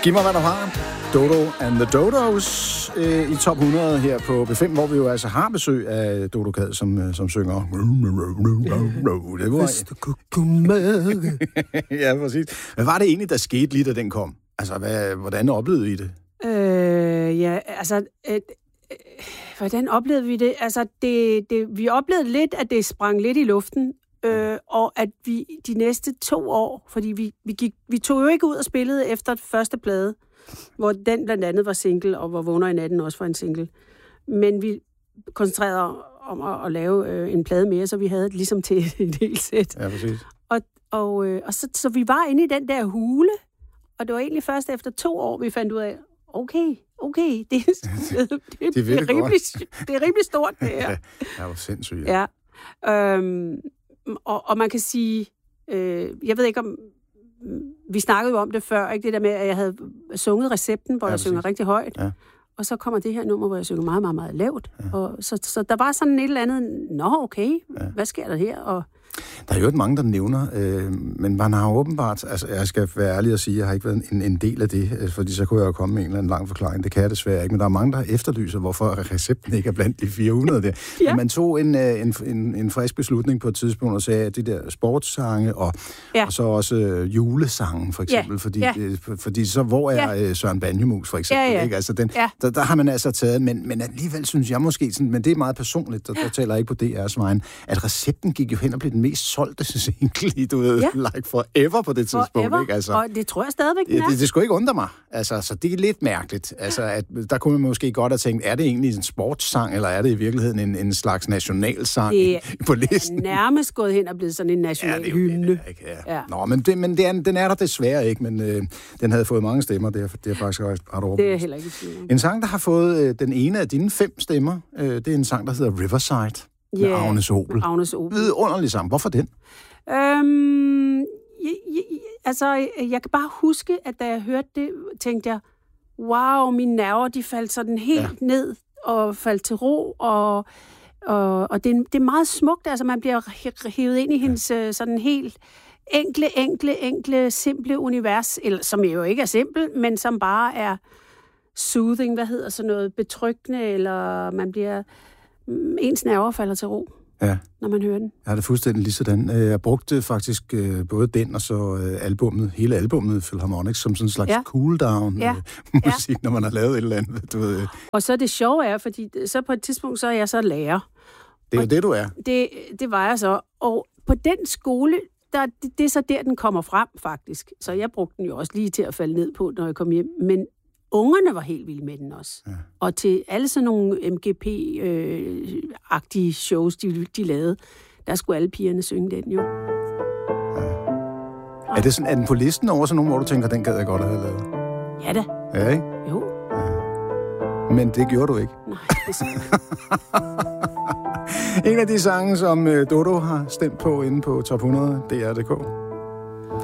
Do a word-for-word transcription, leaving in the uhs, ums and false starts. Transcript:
Giv mig, hvad du har. Dodo and the Dodos øh, i top hundrede her på B fem, hvor vi jo altså har besøg af Dodo Kad, som, som synger. Det var... ja, præcis. Hvad var det egentlig, der skete lige, da den kom? Altså, hvad, hvordan oplevede I det? Øh, ja, altså... Øh, øh, hvordan oplevede vi det? Altså, det, det, vi oplevede lidt, at det sprang lidt i luften, øh, og at vi de næste to år, fordi vi, vi, gik, vi tog jo ikke ud og spillede efter første plade, hvor den blandt andet var single, og hvor Vågner i natten også var en single. Men vi koncentrerede om at, at lave øh, en plade mere, så vi havde ligesom til et helt sæt. Ja, præcis. Og, og, øh, og så, så vi var inde i den der hule, og det var egentlig først efter to år, vi fandt ud af, okay, okay, det, det, det, det, det, er, rimelig, det er rimelig stort, det her. Ja, det var sindssygt. Ja. Ja. Øhm, og, og man kan sige, øh, jeg ved ikke om, vi snakkede jo om det før, ikke det der med, at jeg havde sunget Recepten, hvor ja, jeg synger rigtig højt. Ja. Og så kommer det her nummer, hvor jeg synger meget, meget, meget lavt. Ja. Og så, så der var sådan et eller andet, nå okay, ja. Hvad sker der her? Og der er jo ikke mange, der nævner, øh, men man har åbenbart, altså jeg skal være ærlig og sige, jeg har ikke været en, en del af det, fordi så kunne jeg jo komme med en eller anden lang forklaring, det kan jeg desværre ikke, men der er mange, der efterlyser, hvorfor Recepten ikke er blandt de fire hundrede der. Ja. Men man tog en, en, en, en frisk beslutning på et tidspunkt og sagde, at de der sportssange, og, ja. og så også øh, julesangen for eksempel, ja. Fordi, ja. Øh, fordi så hvor er ja. øh, Søren Banjemus for eksempel, ja, ja. Ikke? Altså den, ja. der, der har man altså taget, men, men alligevel synes jeg måske, sådan, men det er meget personligt, der, der taler ikke på D R's vejen, at Recepten gik jo hen og blev den mest solgte single, du ved, ja. Like forever på det tidspunkt, forever. Ikke? Altså, og det tror jeg stadigvæk, den er. Ja, det, det skulle ikke undre mig. Altså, så det er lidt mærkeligt. Altså, at, der kunne man måske godt have tænkt, er det egentlig en sportssang, eller er det i virkeligheden en, en slags nationalsang det på listen? Det er nærmest gået hen og blevet sådan en national ja, hymne. Det, ikke, ja. Ja. Nå, men, det, men det er, den er der desværre ikke, men øh, den havde fået mange stemmer, det er, det er faktisk ret overbevist. Det er heller ikke tvivl. En sang, der har fået øh, den ene af dine fem stemmer, øh, det er en sang, der hedder Riverside. Med yeah, Agnes Obel. Agnes Obel. Vidunderlig sang. Hvorfor den? Øhm, jeg, jeg, altså, jeg kan bare huske, at da jeg hørte det, tænkte jeg, wow, mine nerver, de faldt sådan helt ja. ned og faldt til ro, og, og, og det, det er meget smukt, altså man bliver hævet ind i hendes ja. sådan helt enkle, enkle, enkle, simple univers, eller, som jo ikke er simpel, men som bare er soothing, hvad hedder sådan noget, betryggende, eller man bliver... ens nerver falder til ro, ja. Når man hører den. Jeg har det fuldstændig lige sådan. Jeg brugte faktisk både den og så albummet, hele albummet Philharmonics, som sådan en slags ja. cool-down ja. musik, ja. når man har lavet et eller andet. Du ved. Og så det sjove er, fordi så på et tidspunkt, så er jeg så lærer. Det er jo det, du er. Det, det var jeg så. Og på den skole, der, det, det er så der, den kommer frem, faktisk. Så jeg brugte den jo også lige til at falde ned på, når jeg kom hjem. Men ungerne var helt vilde med den også. Ja. Og til alle sådan nogle M G P-agtige øh, shows, de, de lavede, der skulle alle pigerne synge den jo. Ja. Er, det sådan, er den på listen over sådan nogle, hvor du tænker, den gad jeg godt at have lavet? Ja da. Ja, ikke? Jo. Ja. Men det gjorde du ikke. Nej, det er en af de sange, som Dodo har stemt på inde på top hundrede, D R punktum D K.